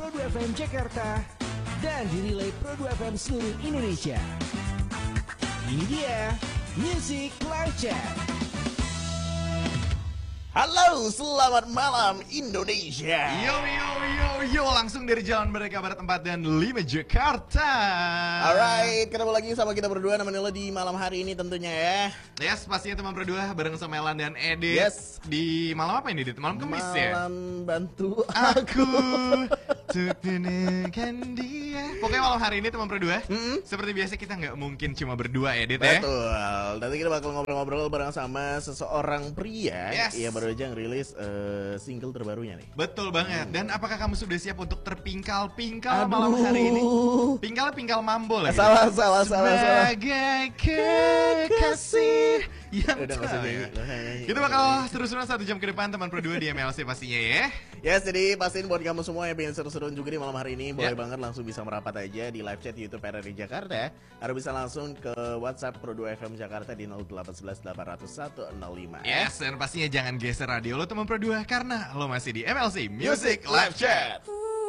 Pro2 FM Jakarta dan di relay Pro2 FM seluruh Indonesia. Ini dia Music Live Chat. Halo, selamat malam Indonesia. Yo, langsung dari Jalan Merdeka Barat 4 dan 5 Jakarta. Alright, ketemu lagi sama kita berdua nemenin lo di malam hari ini tentunya ya. Yes, pastinya teman berdua bareng sama Elan dan Edit. Yes. Di malam apa ini, Dit? Malam Kamis ya? Malam bantu Aku untuk menenangkan dia. Pokoknya malam hari ini teman berdua, seperti biasa kita nggak mungkin cuma berdua, Edit ya. Betul, nanti kita bakal ngobrol-ngobrol bareng sama seseorang pria. Yes. Yang baru aja ngerilis single terbarunya nih. Betul banget. Dan apakah kamu sudah siap untuk terpingkal-pingkal malam hari ini? Pingkal mambo lagi. Salah. Sebagai kekasih yang Udah, nggak usah nyanyi, ya. nggak usah nyanyi. Kita bakal seru-seruan 1 jam ke depan teman berdua di MLC pastinya ya. Yes, jadi pastiin buat kamu semua yang pengen seru-seruan juga di malam hari ini, boleh Ya. banget langsung bisa merapat aja di live chat YouTube RRI Jakarta ya. Atau bisa langsung ke WhatsApp Pro2 FM Jakarta di 0811 800 105. Yes, dan pastinya jangan geser radio lo teman berdua karena lo masih di MLC Music Live Chat.